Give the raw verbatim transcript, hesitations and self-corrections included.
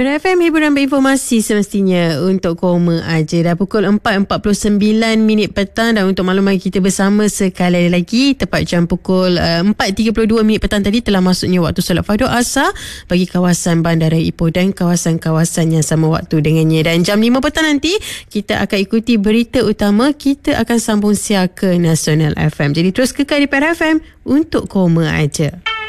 Perak F M, hiburan berinformasi semestinya untuk koma aja. Dah pukul empat empat puluh sembilan minit petang, dan untuk makluman kita bersama sekali lagi tepat jam pukul uh, empat tiga puluh dua minit petang tadi telah masuknya waktu solat fardu asar bagi kawasan Bandar Raya Ipoh dan kawasan-kawasan yang sama waktu dengannya. Dan jam lima petang nanti kita akan ikuti berita utama, kita akan sambung siar ke Nasional F M. Jadi terus kekal di Perak F M untuk koma aja.